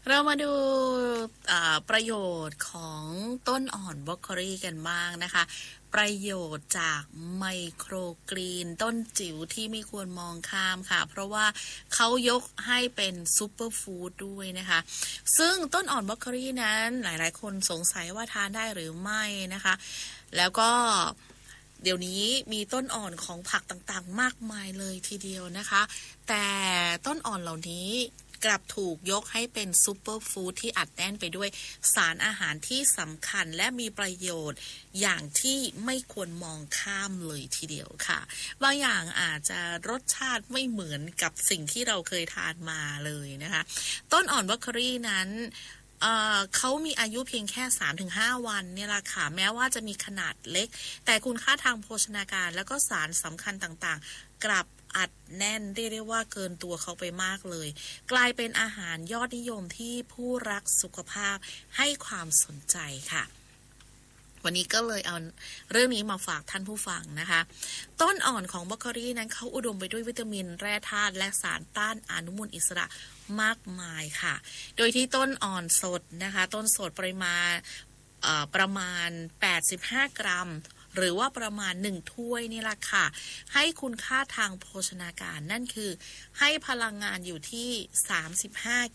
เรามาดูประโยชน์ของต้นอ่อนบรอกโคลีกันบ้างนะคะประโยชน์จากไมโครกรีนต้นจิ๋วที่ไม่ควรมองข้ามค่ะเพราะว่าเขายกให้เป็นซูเปอร์ฟู้ดด้วยนะคะซึ่งต้นอ่อนบรอกโคลีนั้นหลายๆคนสงสัยว่าทานได้หรือไม่นะคะแล้วก็เดี๋ยวนี้มีต้นอ่อนของผักต่างๆมากมายเลยทีเดียวนะคะแต่ต้นอ่อนเหล่านี้กลับถูกยกให้เป็นซูเปอร์ฟู้ดที่อัดแน่นไปด้วยสารอาหารที่สำคัญและมีประโยชน์อย่างที่ไม่ควรมองข้ามเลยทีเดียวค่ะบางอย่างอาจจะรสชาติไม่เหมือนกับสิ่งที่เราเคยทานมาเลยนะคะต้นอ่อนบรอกโคลีนั้นเขามีอายุเพียงแค่ 3-5 วันเนี่ยล่ะค่ะแม้ว่าจะมีขนาดเล็กแต่คุณค่าทางโภชนาการแล้วก็สารสำคัญต่างๆกลับอัดแน่นเรียกได้ว่าเกินตัวเขาไปมากเลยกลายเป็นอาหารยอดนิยมที่ผู้รักสุขภาพให้ความสนใจค่ะวันนี้ก็เลยเอาเรื่องนี้มาฝากท่านผู้ฟังนะคะต้นอ่อนของบรอกโคลีนั้นเขาอุดมไปด้วยวิตามินแร่ธาตุและสารต้านอนุมูลอิสระมากมายค่ะโดยที่ต้นอ่อนสดนะคะต้นสดประมาณ85 กรัมหรือว่าประมาณ1ถ้วยนี่แหละค่ะให้คุณค่าทางโภชนาการนั่นคือให้พลังงานอยู่ที่35